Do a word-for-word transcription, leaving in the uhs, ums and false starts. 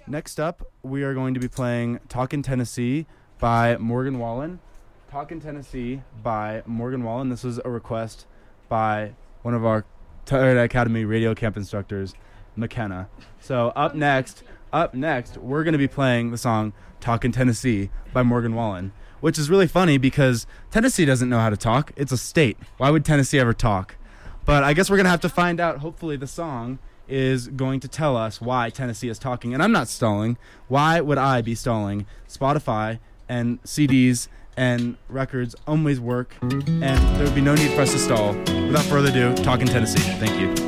Next up, we are going to be playing Talkin' Tennessee by Morgan Wallen. Talkin' Tennessee by Morgan Wallen. This was a request by one of our Toyota Academy radio camp instructors, McKenna. So up next, up next, we're going to be playing the song Talkin' Tennessee by Morgan Wallen, which is really funny because Tennessee doesn't know how to talk. It's a state. Why would Tennessee ever talk? But I guess we're going to have to find out. Hopefully the song is going to tell us why Tennessee is talking. And I'm not stalling. Why would I be stalling? Spotify and C Ds and records always work, and there would be no need for us to stall. Without further ado, Talkin' Tennessee. Thank you.